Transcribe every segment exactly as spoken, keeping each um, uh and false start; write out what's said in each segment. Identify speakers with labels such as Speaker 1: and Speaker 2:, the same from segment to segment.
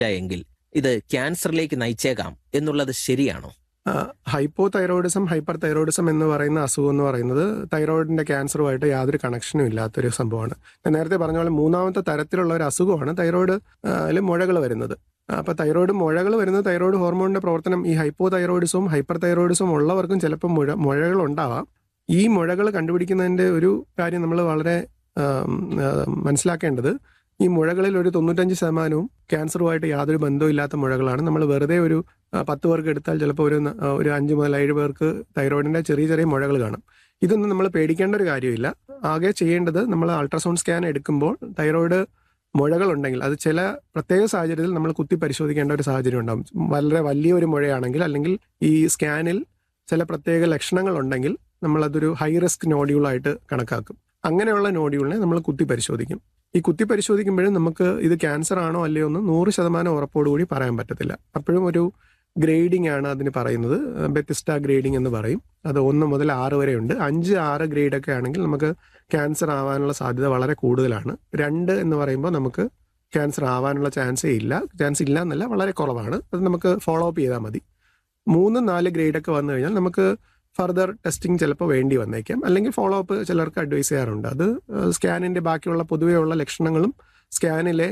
Speaker 1: എങ്കിൽ ഇത് ക്യാൻസറിലേക്ക് നയിച്ചേക്കാം എന്നുള്ളത് ശരിയാണോ?
Speaker 2: ഹൈപ്പോ തൈറോയിഡിസം ഹൈപ്പർ തൈറോയിഡിസം എന്ന് പറയുന്ന അസുഖം എന്ന് പറയുന്നത് തൈറോയിഡിന്റെ ക്യാൻസറുമായിട്ട് യാതൊരു കണക്ഷനും ഇല്ലാത്തൊരു സംഭവമാണ്. ഞാൻ നേരത്തെ പറഞ്ഞ പോലെ മൂന്നാമത്തെ തരത്തിലുള്ള ഒരു അസുഖമാണ് തൈറോയിഡ് മുഴകൾ വരുന്നത്. അപ്പോൾ തൈറോയിഡ് മുഴകൾ വരുന്നത് തൈറോയിഡ് ഹോർമോണിന്റെ പ്രവർത്തനം ഈ ഹൈപ്പോ തൈറോയിഡിസവും ഹൈപ്പർ തൈറോയിഡിസവും ഉള്ളവർക്കും ചിലപ്പോൾ മുഴ മുഴകൾ ഉണ്ടാവാം. ഈ മുഴകൾ കണ്ടുപിടിക്കുന്നതിൻ്റെ ഒരു കാര്യം നമ്മൾ വളരെ മനസ്സിലാക്കേണ്ടത്, ഈ മുഴകളിൽ ഒരു തൊണ്ണൂറ്റഞ്ച് ശതമാനവും ക്യാൻസറുമായിട്ട് യാതൊരു ബന്ധമില്ലാത്ത മുഴകളാണ്. നമ്മൾ വെറുതെ ഒരു പത്ത് പേർക്ക് എടുത്താൽ ചിലപ്പോൾ ഒരു ഒരു അഞ്ച് മുതൽ ഏഴ് പേർക്ക് തൈറോയിഡിൻ്റെ ചെറിയ ചെറിയ മുഴകൾ കാണും. ഇതൊന്നും നമ്മൾ പേടിക്കേണ്ട ഒരു കാര്യമില്ല. ആകെ ചെയ്യേണ്ടത്, നമ്മൾ അൾട്രാസൗണ്ട് സ്കാൻ എടുക്കുമ്പോൾ തൈറോയിഡ് മുഴകളുണ്ടെങ്കിൽ അത് ചില പ്രത്യേക സാഹചര്യത്തിൽ നമ്മൾ കുത്തി പരിശോധിക്കേണ്ട ഒരു സാഹചര്യം ഉണ്ടാകും. വളരെ വലിയൊരു മുഴയാണെങ്കിൽ അല്ലെങ്കിൽ ഈ സ്കാനിൽ ചില പ്രത്യേക ലക്ഷണങ്ങൾ ഉണ്ടെങ്കിൽ നമ്മളതൊരു ഹൈ റിസ്ക് നോഡ്യൂളായിട്ട് കണക്കാക്കും. അങ്ങനെയുള്ള നോഡ്യൂളിനെ നമ്മൾ കുത്തി പരിശോധിക്കും. ഈ കുത്തി പരിശോധിക്കുമ്പോഴും നമുക്ക് ഇത് ക്യാൻസർ ആണോ അല്ലയോ എന്ന് നൂറ് ശതമാനം ഉറപ്പോടുകൂടി പറയാൻ പറ്റത്തില്ല. അപ്പോഴും ഒരു ഗ്രേഡിംഗ് ആണ് അതിന് പറയുന്നത്, ബെത്തിസ്റ്റ ഗ്രേഡിംഗ് എന്ന് പറയും. അത് ഒന്ന് മുതൽ ആറ് വരെ ഉണ്ട്. അഞ്ച് ആറ് ഗ്രേഡൊക്കെ ആണെങ്കിൽ നമുക്ക് ക്യാൻസർ ആവാനുള്ള സാധ്യത വളരെ കൂടുതലാണ്. രണ്ട് എന്ന് പറയുമ്പോൾ നമുക്ക് ക്യാൻസർ ആവാനുള്ള ചാൻസേ ഇല്ല, ചാൻസ് ഇല്ല എന്നല്ല, വളരെ കുറവാണ്. അത് നമുക്ക് ഫോളോ അപ്പ് ചെയ്താൽ മതി. മൂന്ന് നാല് ഗ്രേഡൊക്കെ വന്നു കഴിഞ്ഞാൽ നമുക്ക് ഫർദർ ടെസ്റ്റിംഗ് ചിലപ്പോൾ വേണ്ടി വന്നേക്കാം, അല്ലെങ്കിൽ ഫോളോ അപ്പ് ചിലർക്ക് അഡ്വൈസ് ചെയ്യാറുണ്ട്. അത് സ്കാനിൻ്റെ ബാക്കിയുള്ള പൊതുവെയുള്ള ലക്ഷണങ്ങളും സ്കാനിലെ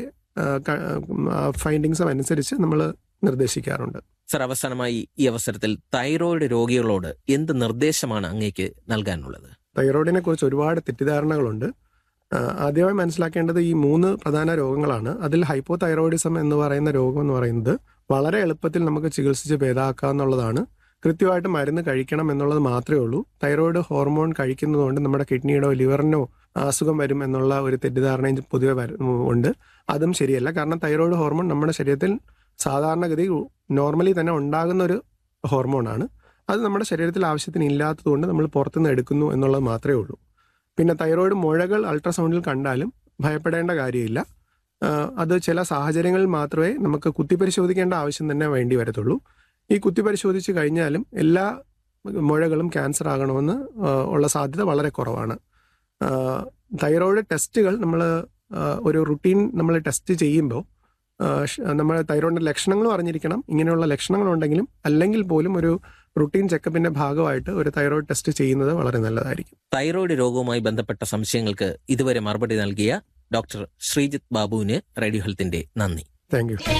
Speaker 2: ഫൈൻഡിങ്സും അനുസരിച്ച് നമ്മൾ നിർദ്ദേശിക്കാറുണ്ട്.
Speaker 1: സർ, അവസാനമായി ഈ അവസരത്തിൽ തൈറോയിഡ് രോഗികളോട് എന്ത് നിർദ്ദേശമാണ് അങ്ങേക്ക് നൽകാനുള്ളത്?
Speaker 2: തൈറോയിഡിനെ കുറിച്ച് ഒരുപാട് തെറ്റിദ്ധാരണകളുണ്ട്. ആദ്യമായി മനസ്സിലാക്കേണ്ടത് ഈ മൂന്ന് പ്രധാന രോഗങ്ങളാണ്. അതിൽ ഹൈപ്പോ തൈറോയിഡിസം എന്ന് പറയുന്ന രോഗം എന്ന് പറയുന്നത് വളരെ എളുപ്പത്തിൽ നമുക്ക് ചികിത്സിച്ച് ഭേദമാക്കാവുന്നതാണ്. കൃത്യമായിട്ട് മരുന്ന് കഴിക്കണം എന്നുള്ളത് മാത്രമേ ഉള്ളൂ. തൈറോയിഡ് ഹോർമോൺ കഴിക്കുന്നതുകൊണ്ട് നമ്മുടെ കിഡ്നിയുടെയോ ലിവറിനോ അസുഖം വരും എന്നുള്ള ഒരു തെറ്റിദ്ധാരണയും പൊതുവെ ഉണ്ട്. അതും ശരിയല്ല. കാരണം തൈറോയിഡ് ഹോർമോൺ നമ്മുടെ ശരീരത്തിൽ സാധാരണഗതി നോർമലി തന്നെ ഉണ്ടാകുന്ന ഒരു ഹോർമോണാണ്. അത് നമ്മുടെ ശരീരത്തിൽ ആവശ്യത്തിന് ഇല്ലാത്തതുകൊണ്ട് നമ്മൾ പുറത്തുനിന്ന് എടുക്കുന്നു എന്നുള്ളത് മാത്രമേ ഉള്ളൂ. പിന്നെ തൈറോയിഡ് മുഴകൾ അൾട്രാസൗണ്ടിൽ കണ്ടാലും ഭയപ്പെടേണ്ട കാര്യമില്ല. അത് ചില സാഹചര്യങ്ങളിൽ മാത്രമേ നമുക്ക് കുത്തിപ്പരിശോധിക്കേണ്ട ആവശ്യം തന്നെ വേണ്ടി വരത്തുള്ളൂ. ഈ കുത്തിപ്പരിശോധിച്ച് കഴിഞ്ഞാലും എല്ലാ മുഴകളും ക്യാൻസർ ആകണമെന്ന് ഉള്ള സാധ്യത വളരെ കുറവാണ്. തൈറോയിഡ് ടെസ്റ്റുകൾ നമ്മൾ ഒരു റുട്ടീൻ നമ്മൾ ടെസ്റ്റ് ചെയ്യുമ്പോൾ നമ്മൾ തൈറോയിഡിൻ്റെ ലക്ഷണങ്ങളും അറിഞ്ഞിരിക്കണം. ഇങ്ങനെയുള്ള ലക്ഷണങ്ങളുണ്ടെങ്കിലും അല്ലെങ്കിൽ പോലും ഒരു റുട്ടീൻ ചെക്കപ്പിന്റെ ഭാഗമായിട്ട് ഒരു തൈറോയിഡ് ടെസ്റ്റ് ചെയ്യുന്നത് വളരെ നല്ലതായിരിക്കും.
Speaker 1: തൈറോയിഡ് രോഗവുമായി ബന്ധപ്പെട്ട സംശയങ്ങൾക്ക് ഇതുവരെ മറുപടി നൽകിയ ഡോക്ടർ ശ്രീജിത്ത് ബാബുവിന് റേഡിയോ ഹെൽത്തിന്റെ നന്ദി.
Speaker 2: Thank you.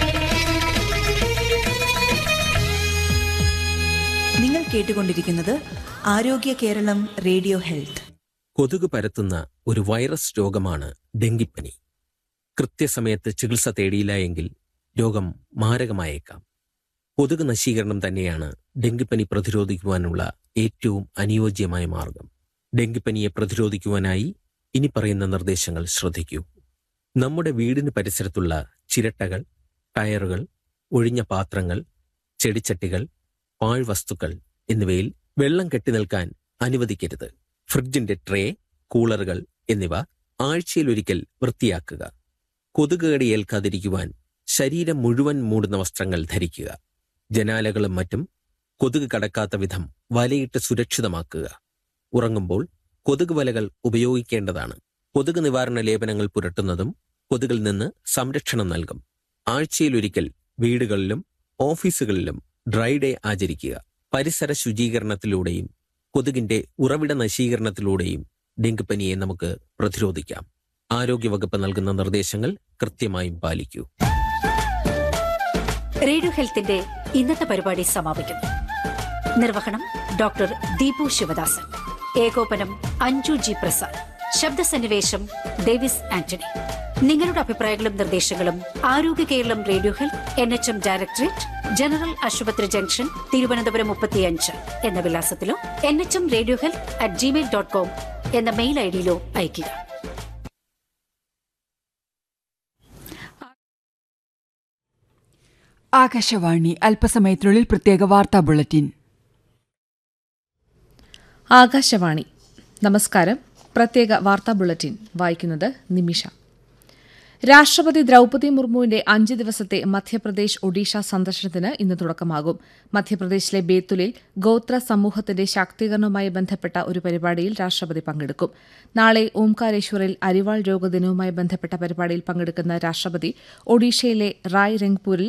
Speaker 3: നിങ്ങൾ കേട്ടുകൊണ്ടിരിക്കുന്നത് ആരോഗ്യ കേരളം റേഡിയോ ഹെൽത്ത്.
Speaker 1: കൊതുക് പരത്തുന്ന ഒരു വൈറസ് രോഗമാണ് ഡെങ്കിപ്പനി. കൃത്യസമയത്ത് ചികിത്സ തേടിയില്ല എങ്കിൽ രോഗം മാരകമായേക്കാം. കൊതുക് നശീകരണം തന്നെയാണ് ഡെങ്കിപ്പനി പ്രതിരോധിക്കുവാനുള്ള ഏറ്റവും അനുയോജ്യമായ മാർഗം. ഡെങ്കിപ്പനിയെ പ്രതിരോധിക്കുവാനായി ഇനി പറയുന്ന നിർദ്ദേശങ്ങൾ ശ്രദ്ധിക്കൂ. നമ്മുടെ വീടിന് പരിസരത്തുള്ള ചിരട്ടകൾ, ടയറുകൾ, ഒഴിഞ്ഞ പാത്രങ്ങൾ, ചെടിച്ചട്ടികൾ, പാഴ്വസ്തുക്കൾ എന്നിവയിൽ വെള്ളം കെട്ടിനിൽക്കാൻ അനുവദിക്കരുത്. ഫ്രിഡ്ജിന്റെ ട്രേ, കൂളറുകൾ എന്നിവ ആഴ്ചയിലൊരിക്കൽ വൃത്തിയാക്കുക. കൊതുകുകടി ഏൽക്കാതിരിക്കുവാൻ ശരീരം മുഴുവൻ മൂടുന്ന വസ്ത്രങ്ങൾ ധരിക്കുക. ജനാലകളും മറ്റും കൊതുക് കടക്കാത്ത വിധം വലയിട്ട് സുരക്ഷിതമാക്കുക. ഉറങ്ങുമ്പോൾ കൊതുക് വലകൾ ഉപയോഗിക്കേണ്ടതാണ്. കൊതുക് നിവാരണ ലേപനങ്ങൾ പുരട്ടുന്നതും കൊതുകിൽ നിന്ന് സംരക്ഷണം നൽകും. ആഴ്ചയിലൊരിക്കൽ വീടുകളിലും ഓഫീസുകളിലും ഡ്രൈ ഡേ ആചരിക്കുക. പരിസര ശുചീകരണത്തിലൂടെയും കൊതുകിന്റെ ഉറവിട നശീകരണത്തിലൂടെയും ഡെങ്കിപ്പനിയെ നമുക്ക് പ്രതിരോധിക്കാം. ആരോഗ്യവകുപ്പ് നൽകുന്ന നിർദ്ദേശങ്ങൾ കൃത്യമായും പാലിക്കൂ.
Speaker 4: റേഡിയോ ഹെൽത്തിന്റെ ഇന്നത്തെ പരിപാടി സമാപിക്കുന്നു. നിർവഹണം ഡോക്ടർ ദീപു ശിവദാസൻ. ഏകോപനം അഞ്ജു ജി പ്രസാദ്. ശബ്ദസന്നിവേശം ഡേവിസ് ആന്റണി. നിങ്ങളുടെ അഭിപ്രായങ്ങളും നിർദ്ദേശങ്ങളും ആരോഗ്യ Keralam radio health, N H M directorate, general ആശുപത്രി ജംഗ്ഷൻ, തിരുവനന്തപുരം മുപ്പത്തിയഞ്ച് എന്ന വിലാസത്തിലോ N H M radio health at Gmail dot com എന്ന മെയിൽ ഐ ഡിയിലോ അയയ്ക്കുക.
Speaker 5: ആകാശവാണി. അല്പസമയത്തിനുള്ളിൽ പ്രത്യേക വാർത്താ ബുള്ളറ്റിൻ.
Speaker 6: ആകാശവാണി. നമസ്കാരം. പ്രത്യേക വാർത്താ ബുള്ളറ്റിൻ വായിക്കുന്നത് നിമിഷ. രാഷ്ട്രപതി ദ്രൌപദി മുർമുവിന്റെ അഞ്ച് ദിവസത്തെ മധ്യപ്രദേശ് ഒഡീഷ സന്ദർശനത്തിന് ഇന്ന് തുടക്കമാകും. മധ്യപ്രദേശിലെ ബേത്തുലിൽ ഗോത്ര സമൂഹത്തിന്റെ ശാക്തീകരണവുമായി ബന്ധപ്പെട്ട ഒരു പരിപാടിയിൽ രാഷ്ട്രപതി പങ്കെടുക്കും. നാളെ ഓംകാരേശ്വറിൽ അരിവാൾ രോഗദിനവുമായി ബന്ധപ്പെട്ട പരിപാടിയിൽ പങ്കെടുക്കുന്ന രാഷ്ട്രപതി ഒഡീഷയിലെ റായ് രംഗ്പൂരിൽ